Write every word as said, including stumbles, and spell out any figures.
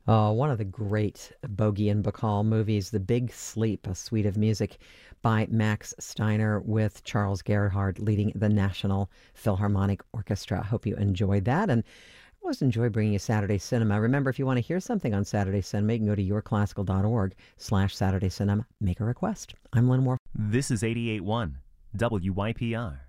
Uh, one of the great Bogey and Bacall movies, The Big Sleep, a suite of music by Max Steiner with Charles Gerhardt leading the National Philharmonic Orchestra. Hope you enjoyed that. And I always enjoy bringing you Saturday Cinema. Remember, if you want to hear something on Saturday Cinema, you can go to yourclassical.org slash Saturday Cinema. Make a request. I'm Lynn Warf. This is eighty-eight point one W Y P R.